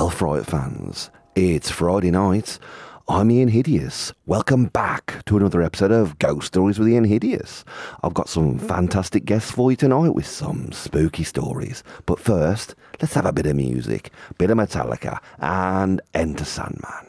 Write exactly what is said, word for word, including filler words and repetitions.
Well, Fright fans, it's Friday night. I'm Ian Hideous. Welcome back to another episode of Ghost Stories with Ian Hideous. I've got some fantastic guests for you tonight with some spooky stories. But first, let's have a bit of music, bit of Metallica, and Enter Sandman.